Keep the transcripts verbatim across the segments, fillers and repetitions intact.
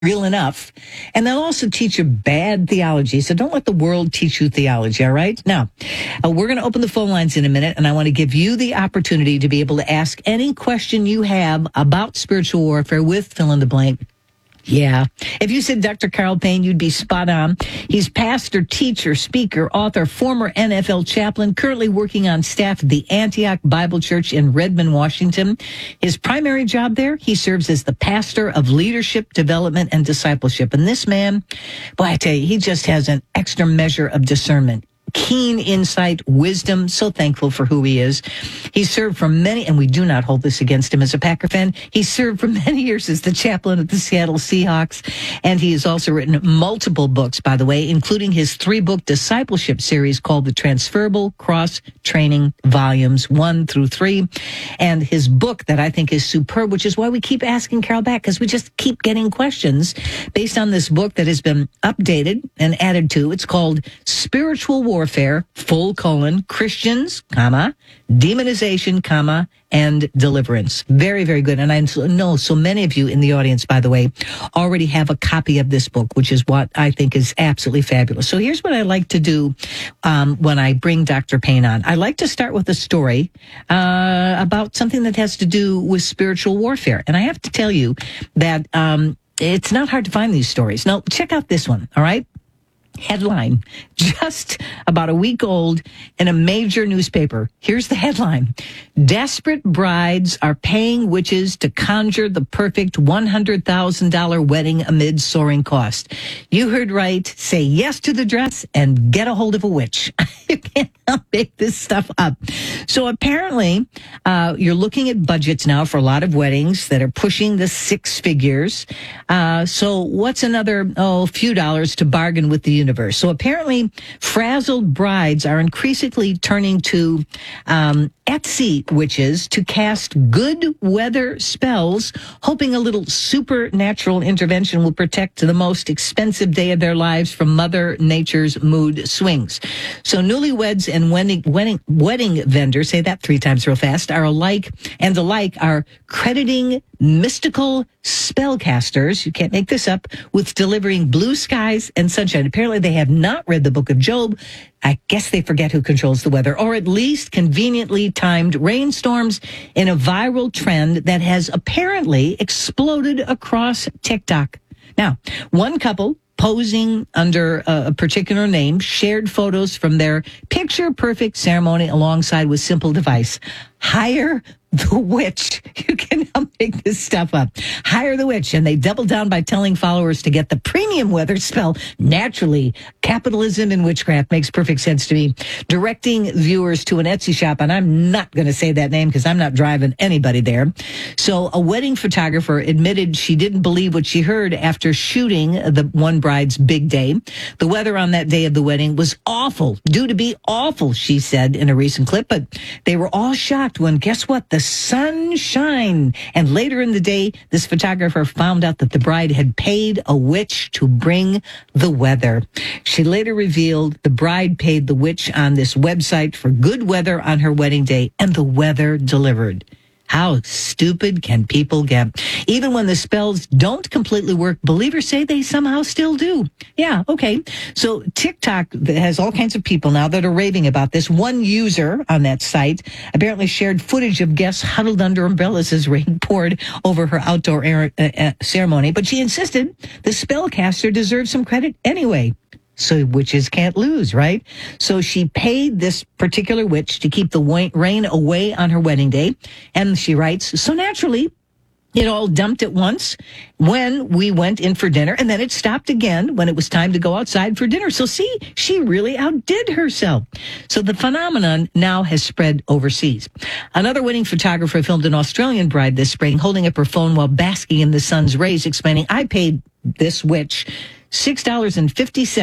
real enough. And they'll also teach you bad theology. So don't let the world teach you theology, all right? Now, uh, we're going to open the phone lines in a minute, and I want to give you the opportunity to be able to ask any question you have about spiritual warfare with fill in the blank. Yeah. If you said Doctor Carl Payne, you'd be spot on. He's pastor, teacher, speaker, author, former N F L chaplain, currently working on staff at the Antioch Bible Church in Redmond, Washington. His primary job there, he serves as the pastor of leadership, development, and discipleship. And this man, boy, I tell you, he just has an extra measure of discernment. Keen insight, wisdom, so thankful for who he is. He served for many, and we do not hold this against him as a Packer fan, he served for many years as the chaplain of the Seattle Seahawks, and he has also written multiple books, by the way, including his three-book discipleship series called the Transferable Cross Training Volumes one through three, and his book that I think is superb, which is why we keep asking Carol back, because we just keep getting questions based on this book that has been updated and added to. It's called Spiritual War Warfare, full colon, Christians, comma, demonization, comma, and deliverance. Very, very good. And I know so many of you in the audience, by the way, already have a copy of this book, which is what I think is absolutely fabulous. So here's what I like to do um, when I bring Doctor Payne on. I like to start with a story uh, about something that has to do with spiritual warfare. And I have to tell you that um, it's not hard to find these stories. Now, check out this one, all right? Headline, just about a week old in a major newspaper. Here's the headline. Desperate brides are paying witches to conjure the perfect one hundred thousand dollars wedding amid soaring cost. You heard right. Say yes to the dress and get a hold of a witch. You cannot make this stuff up. So apparently, uh, you're looking at budgets now for a lot of weddings that are pushing the six figures. Uh, so what's another, oh, few dollars to bargain with the universe? So apparently, frazzled brides are increasingly turning to um, Etsy witches to cast good weather spells, hoping a little supernatural intervention will protect the most expensive day of their lives from Mother Nature's mood swings. So newlyweds and wedding, wedding, wedding vendors, say that three times real fast, are alike and alike are crediting mystical spellcasters, you can't make this up, with delivering blue skies and sunshine. Apparently they have not read the book of Job. I guess they forget who controls the weather, or at least conveniently timed rainstorms in a viral trend that has apparently exploded across TikTok. Now, one couple posing under a particular name shared photos from their picture-perfect ceremony alongside with simple device. Hire the witch. You cannot make this stuff up. Hire the witch. And they double down by telling followers to get the premium weather spell. Naturally, capitalism and witchcraft makes perfect sense to me. Directing viewers to an Etsy shop, and I'm not going to say that name because I'm not driving anybody there. So a wedding photographer admitted she didn't believe what she heard after shooting the one bride's big day. The weather on that day of the wedding was awful, due to be awful, she said in a recent clip. But they were all shocked when, guess what? The sun shined. And later in the day, this photographer found out that the bride had paid a witch to bring the weather. She later revealed the bride paid the witch on this website for good weather on her wedding day, and the weather delivered. How stupid can people get? Even when the spells don't completely work, believers say they somehow still do. Yeah, okay. So TikTok has all kinds of people now that are raving about this. One user on that site apparently shared footage of guests huddled under umbrellas as rain poured over her outdoor air, uh, uh, ceremony, but she insisted the spellcaster deserves some credit anyway. So witches can't lose, right? So she paid this particular witch to keep the rain away on her wedding day. And she writes, so naturally, it all dumped at once when we went in for dinner, and then it stopped again when it was time to go outside for dinner. So see, she really outdid herself. So the phenomenon now has spread overseas. Another wedding photographer filmed an Australian bride this spring holding up her phone while basking in the sun's rays, explaining, I paid this witch six dollars and fifty cents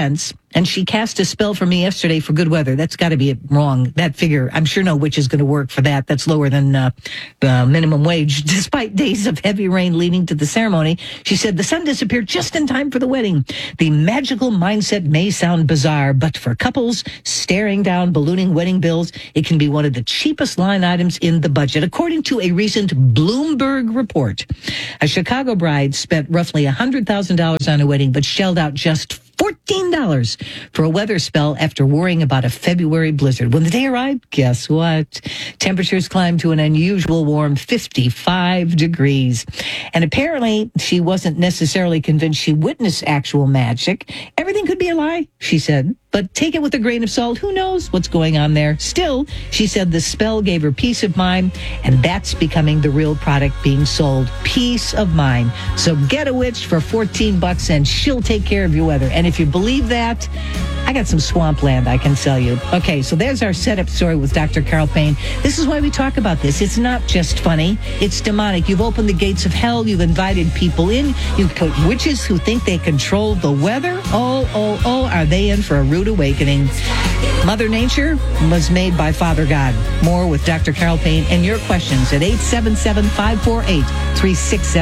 And she cast a spell for me yesterday for good weather. That's got to be wrong. That figure, I'm sure no witch is going to work for that. That's lower than uh, the minimum wage. Despite days of heavy rain leading to the ceremony, she said the sun disappeared just in time for the wedding. The magical mindset may sound bizarre, but for couples staring down ballooning wedding bills, it can be one of the cheapest line items in the budget. According to a recent Bloomberg report, a Chicago bride spent roughly one hundred thousand dollars on a wedding, but shelled out just fourteen dollars for a weather spell after worrying about a February blizzard. When the day arrived, guess what? Temperatures climbed to an unusual warm fifty-five degrees. And apparently, she wasn't necessarily convinced she witnessed actual magic. Everything could be a lie, she said. But take it with a grain of salt. Who knows what's going on there? Still, she said the spell gave her peace of mind, and that's becoming the real product being sold. Peace of mind. So get a witch for fourteen bucks and she'll take care of your weather. And if you believe that, I got some swampland, I can tell you. Okay, so there's our setup story with Doctor Carol Payne. This is why we talk about this. It's not just funny. It's demonic. You've opened the gates of hell. You've invited people in. You've put witches who think they control the weather. Oh, oh, oh, are they in for a rude awakening? Mother Nature was made by Father God. More with Doctor Carol Payne and your questions at eight seven seven, five four eight, three six seven.